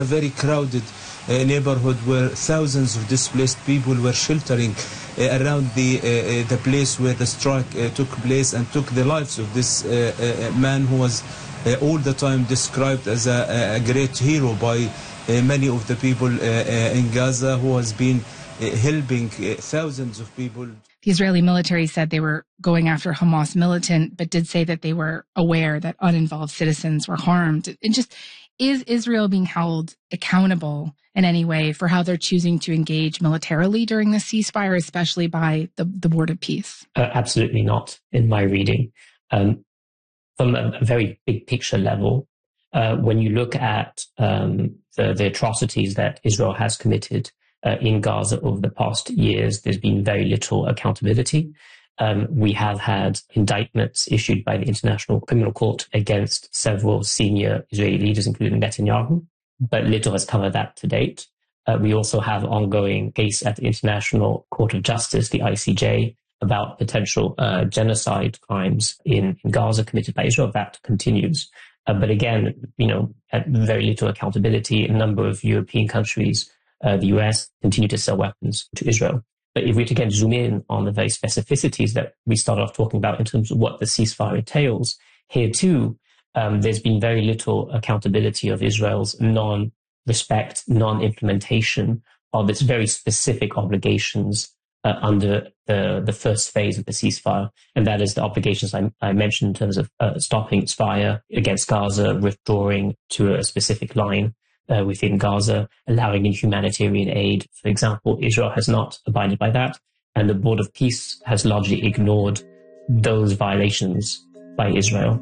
A very crowded neighborhood where thousands of displaced people were sheltering around the place where the strike took place and took the lives of this man who was all the time described as a great hero by many of the people in Gaza, who has been helping thousands of people. The Israeli military said they were going after Hamas militant, but did say that they were aware that uninvolved citizens were harmed. And just, is Israel being held accountable in any way for how they're choosing to engage militarily during the ceasefire, especially by the Board of Peace? Absolutely not, in my reading. From a very big picture level, when you look at the atrocities that Israel has committed in Gaza over the past years, there's been very little accountability. We have had indictments issued by the International Criminal Court against several senior Israeli leaders, including Netanyahu, but little has covered that to date. We also have ongoing case at the International Court of Justice, the ICJ, about potential genocide crimes in Gaza committed by Israel. That continues. But again, very little accountability. A number of European countries, the US, continue to sell weapons to Israel. But if we again zoom in on the very specificities that we started off talking about in terms of what the ceasefire entails, here too, there's been very little accountability of Israel's non-respect, non-implementation of its very specific obligations under the first phase of the ceasefire. And that is the obligations I mentioned in terms of stopping its fire against Gaza, withdrawing to a specific line within Gaza, allowing in humanitarian aid. For example, Israel has not abided by that, and the Board of Peace has largely ignored those violations by Israel.